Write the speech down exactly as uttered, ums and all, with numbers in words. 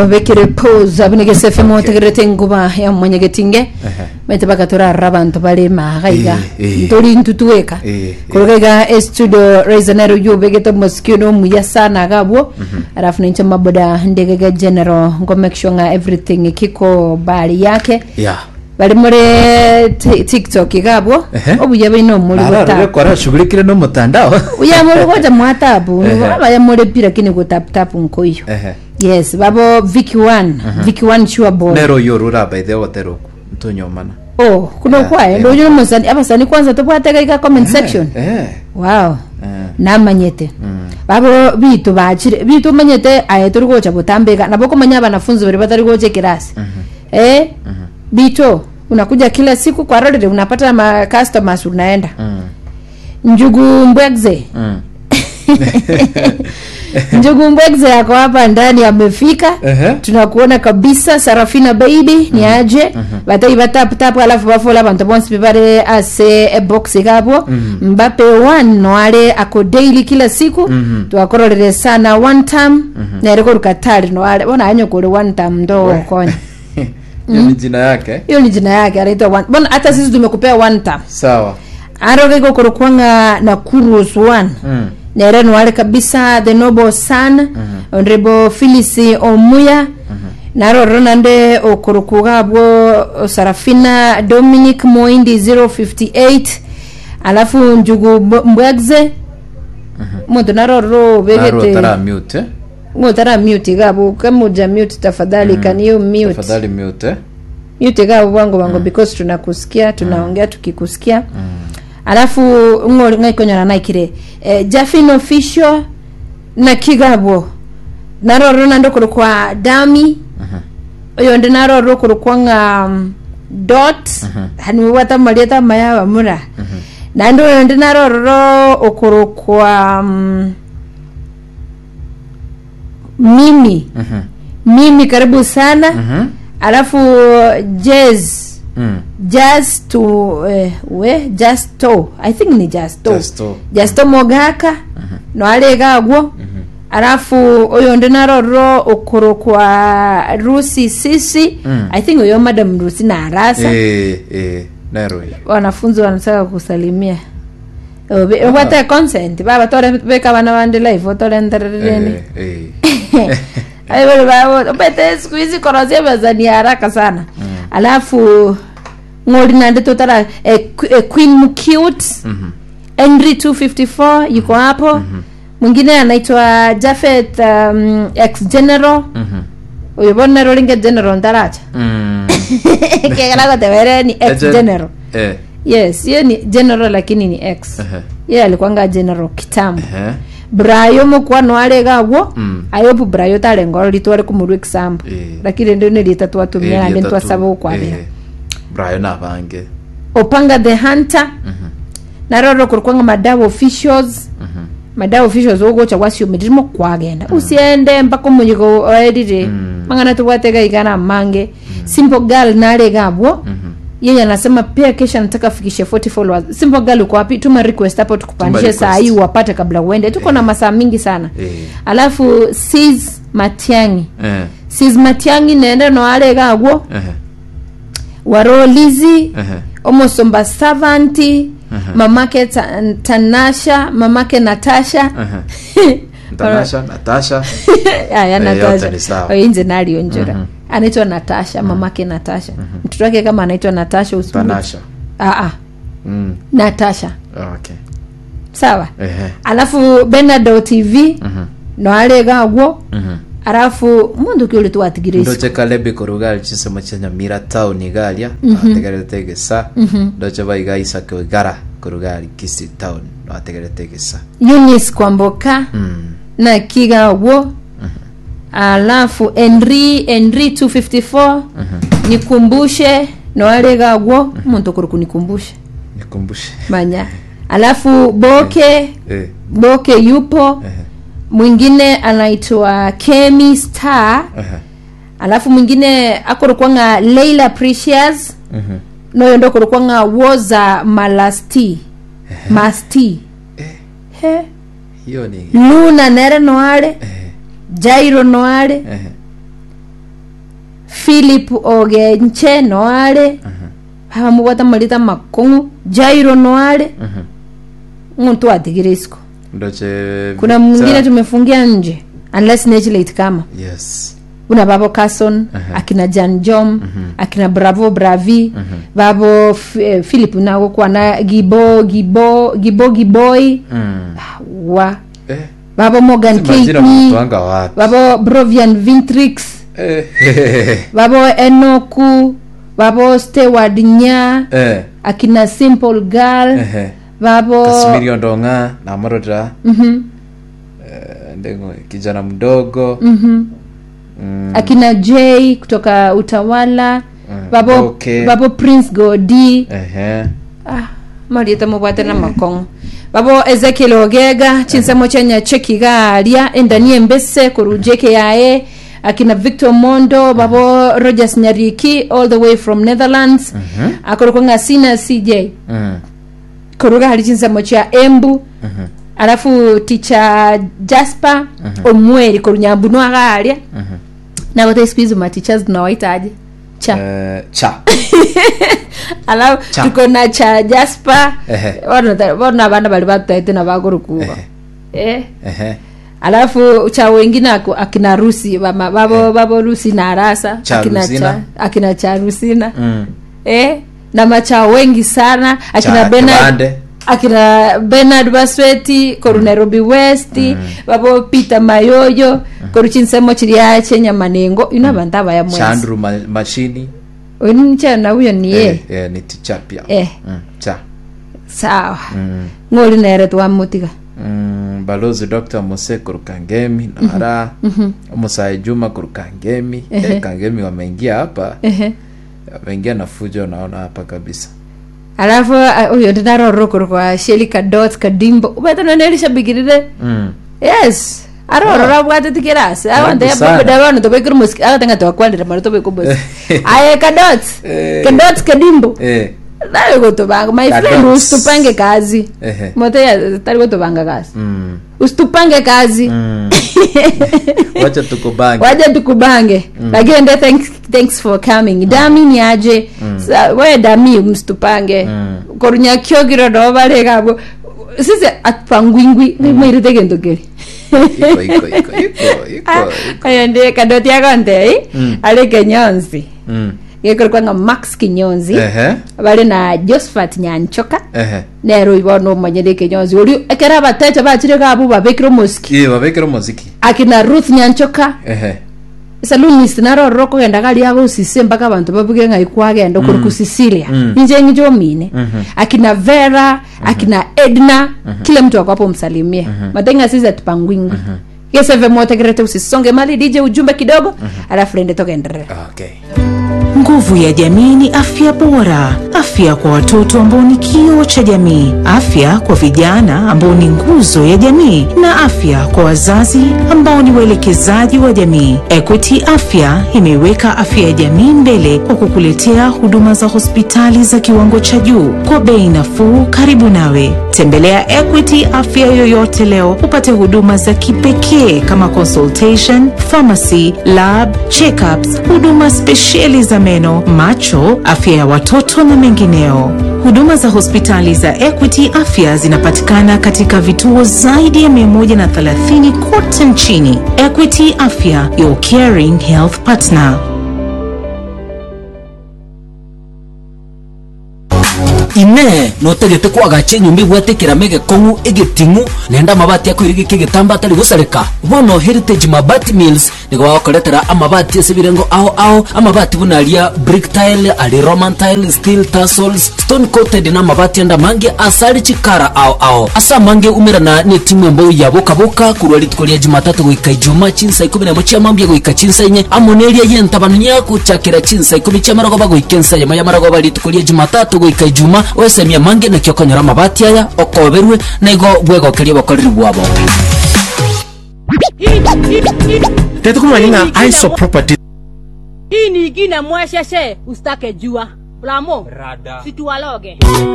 bekire pose abinege sefe motegerete nguba ya mwanyegetinge mete bakatora rabantu bale magaiga ndori ntutuweka kurega studio Raisonero yubegeto moskino muyasana gabo arafu ninche maboda ndegega general ngo make sure nga everything kiko bali yake yeah bali muri TikTok gabo obuye bino muri gota ara kora shugulikire no mutandao uya muri gota mwatabu baba ya muri pira kini go tap tap nkoyo yes babo Vicky One Vicky One sure boy nero yorura by the water ntonyomana oh kuno kwae ndo yo muzani abasani kwanza topateka ika comment section eh wow namanyete babo bitu bachire bitu manyete ayeto rugocha butambeka naboko manya banafunzi bari batari goche kirasi eh bitu unakuja kila siku kwa rode unapata ma customers unaenda njugu mbwegze njugu mbwegze yako hapa ndani amefika tunakuona kabisa Sarafina baby ni aje batai batap tap alafu bafola bantu bonse bibare ase a box gabo Mbappe one no ale ako daily kila siku tuakororere sana one time na reko rukatari no ale bona anyo kore one time ndo konya hiyo ni jina yake hiyo ni jina yake anaitwa one bona hata sisi tumekupea one time sawa arogego korokwanga na Kurus one nere no wale kabisa the noble son uh-huh. Honorable Phyllis Omuya uh-huh. naro Ronande okorokugabwo Sarafina Dominic Moindi zero five eight alafu njugu mbwegze uh-huh. Moto naro ro begete naro tara mute mo tara mute gabo kamuja mute tafadhali uh-huh. Can you mute tafadhali mute mute gabo wangu wangu uh-huh. Because tunakusikia tunaongea uh-huh. Tukikusikia uh-huh. Alafu ngori ngaikonyana naikire eh, Jaffin official na kigabo naro Ronando kwa dami uh-huh. Oyo ndi naro ro kwa nga um, dot uh-huh. Hani wata malieta maya mura uh-huh. Nando ndi naro ro okoro kwa um, mimi uh-huh. Mimi karibu sana uh-huh. Alafu jazz Mm. Just to uh, we just to I think ni just to just to, just to mogaka uh-huh. No alega gwo uh-huh. Alafu oyo ndinaro ro okoro kwa Rusi sisi mm. I think oyo madam Rusi na arasa eh eh nero wanafunzi wanataka kusalimia obe ah. Wata consent baba tore beka bana bande live tore ndarene eh eh ayo baba obete squeeze korozia bazani haraka sana mm. Alafu ngoli nande totara eh, eh, Queen Mcute mhm Henry two fifty-four yuko hapo mhm mwingine anaitwa Jafet um, ex general mhm oyo bona rolling general ndaracha mm kegala ko tevere ni ex general eh yes yeye ni general lakini ni ex uh-huh. Yeye alikuwa general kitambo uh-huh. Brayo mukwano alegagwo mm. Ayobu Brayo tale ngoro litwale kumuru example eh. Lakini ndio ni litatu watumia ndio twasaba ukwabira eh. Brayo na bange Opanga the hunter mhm uh-huh. Naroro kurkwanga madawa officials mhm uh-huh. Madawa officials ogo chawasio medimo kwagenda mm. Usiende mpaka munyigo edite mm. Mangana tuwatega igana mange mm. Simple girl nalegabwo mhm uh-huh. Yeye anasema pia kesha nataka fikishe forty followers. Simple girl uko wapi? Tuma request hapo tukupandishe saa hii wapate kabla uende. Tuko na masaa mingi sana. E. Alafu Sis Matiangi. Eh. Sis Matiangi nende no ale gagwo. Eh. Warolizi. Eh. Omosomba Savanti. Uh-huh. Mamake ta, Tanasha, mamake Natasha. Uh-huh. Tanasha, Natasha. Ya ya Natasha. Oinje nali onjora. Uh-huh. Anaitwa Natasha, uh-huh. Mamake Natasha. Uh-huh. Mtoto wake kama anaitwa Natasha usimuite. Tanasha. Ah ah. Mm. Natasha. Oh, okay. Sawa. Eh. Uh-huh. Alafu Benado T V. Mhm. Uh-huh. No alega gwo. Mhm. Uh-huh. Alafu mundu kyole tu atigirisi. Ndoche kalebe korugali chisema chanya mira town igalia. Mm-hmm. Ategerete gesa. Mm-hmm. Ndoche baiga isake gara korugali kisi town. No ategerete gesa. Eunice Kwamboka. Mm. Na kiga wo. Mhm. Alafu Henry Henry two fifty-four uh-huh. Nikumbushe no alega gwo uh-huh. Muntu kuruku nikumbushe nikumbushe manya alafu Boke eh. Eh. Boke yupo uh-huh. Mwingine anaitwa Kemi Star uh-huh. Alafu mwingine akorukwanga Leila Precious uh-huh. No yondo kurukwanga Woza Malasti uh-huh. Masti eh. He hiyo ni Luna nere no ale eh. Jairo Noale uh-huh. Philip Ogenche noale uh-huh. Bamubata malita makongu Jairo noale uh-huh. Muntu atigirisiko ndoche kuna mwingine tumefungia nje unless nechi late kama yes una babo Carson uh-huh. akina Jan Jom uh-huh. akina Bravo Bravi uh-huh. babo F- eh, Philip nako kwa na Gibo Gibo Gibo Giboy mm. wa eh. babo Morgan Keitney babo Brovian Vintrix eh. babo Enoku babo Steward Nya eh. akina Simple Girl eh. babo Kasimirio Ndonga na Marota mhm eh, ndengo kijana mdogo mhm Mm. akina J kutoka Utawala mm. babo okay. babo Prince Godi ehe ah Marieta mubate na makongo babo Ezekiel Ogega chinsemo chenya chekigalia endani embese kurujeke yae akina Victor Mondo babo Rogers Nyariki all the way from Netherlands mm-hmm. akoroka ngasina C J mm. kuruga hali chinsemo cha Embu mm-hmm. alafu teacher Jasper mm-hmm. Omweri kurunyambu no agalia mm-hmm. na wote squeeze ma teachers na waitaje cha uh, cha alafu tuko na cha Jasper wana wana bana bali bataite na bagurukuba eh eh alafu cha wengine akina Rusi baba babo babo Rusi na Arasa akina cha akina cha Rusina mm. eh na macha wengi sana akina Bernard akina Bernard Basweti koru Nairobi West mm. babo Peter Mayoyo mm. koru chinsemo chiria chenya manengo ina mm. bantaba ya mwezi Chandru ma- machini onincha na huyo ni eh eh ni teacher pia eh mm. cha sawa mm. ngoli nere twa mutiga mm. balozi Doctor Mose koru Kangemi na ara mm-hmm. Musa Juma koru Kangemi uh-huh. eh Kangemi wameingia hapa eh uh-huh. wameingia na fujo naona hapa kabisa. Alafu huyo uh, ndaro roko kwa Shelika Dot Kadimbo ubeta na nelisha bigiride mm. yes aro ro bwate tikirasa awande ya baba wana to bekuru muski ala tanga to kwandira mara to beko boss aye Kadot Kadot Kadimbo eh dai go to banga my friend ustupange kazi mote ya tari go to banga kazi mm. ustupange kazi mm. wacha tukubange wacha tukubange mm. lakini ndio thanks thanks for coming mm. dami ni aje mm. wewe dami mstupange mm. korunya kyogiro do bale gabo sisi atpangwingwi mm. mwiri tegendo keri iko iko iko iko ayo ndiye Kadoti akonde mm. ale Kenyonzi mm. yekorwa nga Max Kinyonzi ehe bale na Josephat Nyanchoka ehe nero ibono manyere Kenyonzi uri ekera batete bachire gabo babekiro muziki eh babekiro muziki akina Ruth Nyanchoka ehe salunist naro roko genda gali yago sisemba ka bantu babuge nga ikwagenda mm. ku Sicilia mm. nje ngijo mine mm-hmm. akina Vera mm-hmm. akina Edna mm-hmm. kila mtu akapo msalimia mm-hmm. matenga sisi atupangwingu mm-hmm. yeseve mote grete usisonge mali D J ujumbe kidogo mm-hmm. alafu rende toka endelea okay. Nguvu ya jamii ni afya bora. Afya kwa watoto ambao ni kioo cha jamii. Afya kwa vijana ambao ni nguzo ya jamii. Na afya kwa wazazi ambao ni waelekezaji wa jamii. Equity Afya imeweka afya ya jamii mbele kwa kukuletea huduma za hospitali za kiwango cha juu kwa bei nafuu karibu nawe. Tembelea Equity Afya yoyote leo upate huduma za kipekee kama consultation, pharmacy, lab, check-ups, huduma speciali za meno, macho, afya ya watoto na mengineo. Huduma za hospitali za Equity Afya zinapatikana katika vituo zaidi ya mia moja na thelathini kote nchini. Equity Afya, your caring health partner. ine no tegete kwaga chenyu mbigwate kiramege kongu egetingu nenda mabati yako irige kigitamba atari gusareka bono Heritage Mabati Mills nigo wakoretera amabati esibirengo aho aho amabati bunalia brick tile ali roman tile steel tassels stone coated na mabati anda mange asali chikara aho aho asa mange umirana ne timu mbo yaboka boka kurwali tukolia Jumatatu goika Ijumaa chinsa ikumi na moja mambia goika chinsa enye amonelia yentabanu nyako chakira chinsa ikumi chamarago bago ikensa yama yamarago bali tukolia Jumatatu goika Ijumaa wesemia mange na kyokonyora mabati aya okoberwe na igo bwego kelia bakoriri bwabo tetu kumanyinga iso property hii ni gina mwasheshe ustake jua Bramo, situwaloge.